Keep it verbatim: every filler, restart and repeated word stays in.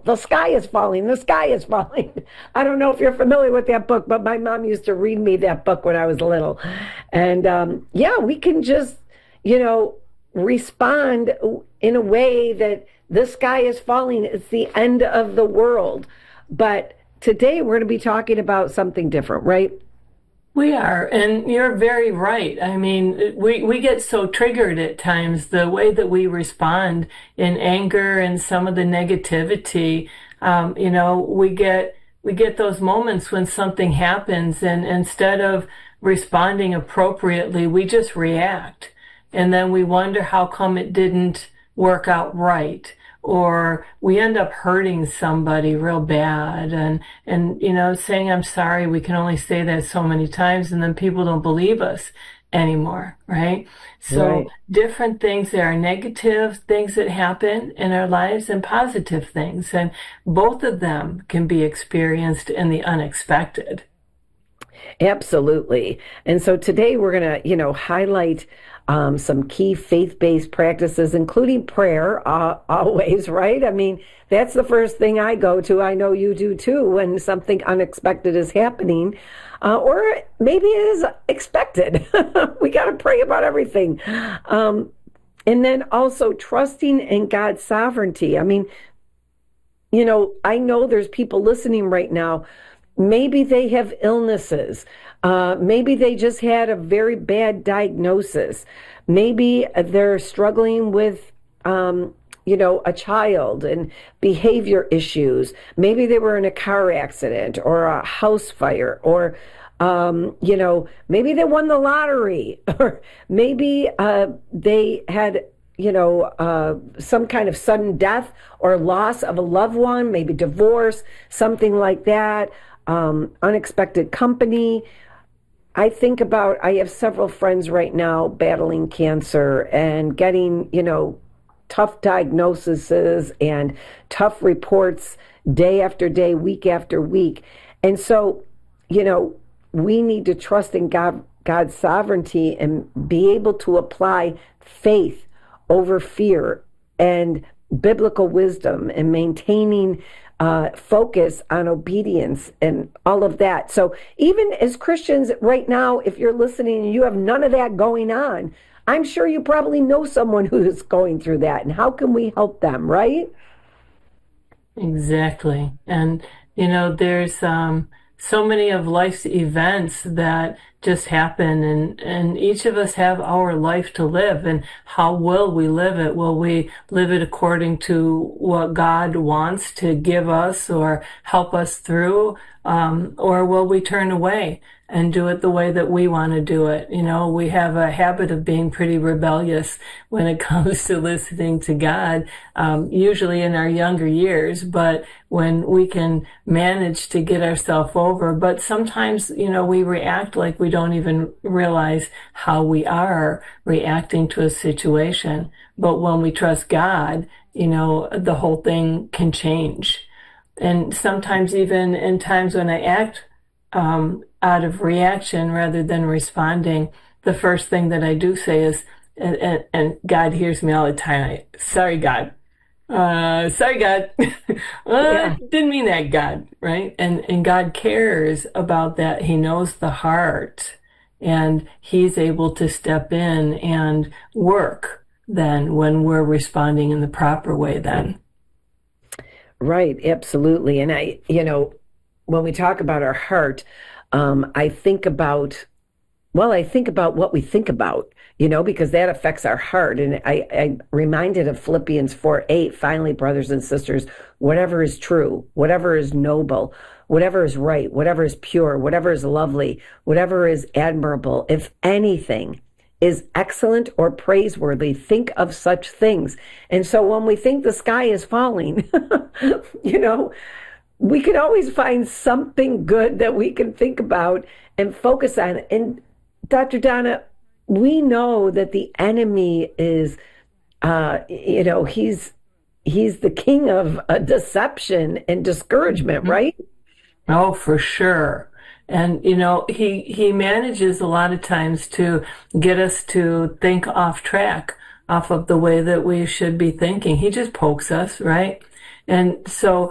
the sky is falling, the sky is falling. I don't know if you're familiar with that book, but my mom used to read me that book when I was little. And um, yeah, we can just, you know, respond in a way that the sky is falling. It's the end of the world. But today we're going to be talking about something different, right? We are, and you're very right. I mean, we, we get so triggered at times, the way that we respond in anger and some of the negativity. Um, you know, we get we get those moments when something happens, and instead of responding appropriately, we just react. And then we wonder how come it didn't work out right. Or we end up hurting somebody real bad, and, and, you know, saying, I'm sorry, we can only say that so many times, and then people don't believe us anymore, right? So Right. different things, there are negative things that happen in our lives and positive things, and both of them can be experienced in the unexpected. Absolutely. And so today we're going to, you know, highlight um, some key faith-based practices, including prayer, uh, always, right? I mean, that's the first thing I go to. I know you do too, when something unexpected is happening, uh, or maybe it is expected. We got to pray about everything. Um, and then also trusting in God's sovereignty. I mean, you know, I know there's people listening right now. Maybe they have illnesses. Uh, maybe they just had a very bad diagnosis. Maybe they're struggling with, um, you know, a child and behavior issues. Maybe they were in a car accident or a house fire, or, um, you know, maybe they won the lottery, or maybe uh, they had, you know, uh, some kind of sudden death or loss of a loved one, maybe divorce, something like that. Um, unexpected company. I think about, I have several friends right now battling cancer and getting, you know, tough diagnoses and tough reports day after day, week after week. And so, you know, we need to trust in God, God's sovereignty, and be able to apply faith over fear and biblical wisdom, and maintaining Uh, focus on obedience and all of that. So even as Christians right now, if you're listening and you have none of that going on, I'm sure you probably know someone who is going through that. And how can we help them, right? Exactly. And, you know, there's um, so many of life's events that just happen, and, and each of us have our life to live. And how will we live it? Will we live it according to what God wants to give us or help us through? Um, or will we turn away and do it the way that we want to do it? You know, we have a habit of being pretty rebellious when it comes to listening to God, um, usually in our younger years, but when we can manage to get ourselves over. But sometimes, you know, we react like we don't even realize how we are reacting to a situation. But when we trust God, you know, the whole thing can change. And sometimes even in times when I act um, out of reaction rather than responding, the first thing that I do say is, and, and, and God hears me all the time, I, sorry, God. Uh, sorry, God. uh, Yeah. Didn't mean that, God, right? And, and God cares about that. He knows the heart, and he's able to step in and work then when we're responding in the proper way then. Right, absolutely. And I, you know, when we talk about our heart, um, I think about, well, I think about what we think about, you know, because that affects our heart. And I, I reminded of Philippians four eight, finally, brothers and sisters, whatever is true, whatever is noble, whatever is right, whatever is pure, whatever is lovely, whatever is admirable, if anything is excellent or praiseworthy, think of such things. And so when we think the sky is falling, you know, we can always find something good that we can think about and focus on. And Doctor Donna, we know that the enemy is, uh, you know, he's he's the king of uh, deception and discouragement, right? Oh, for sure. And, you know, he, he manages a lot of times to get us to think off track, off of the way that we should be thinking. He just pokes us, right? And so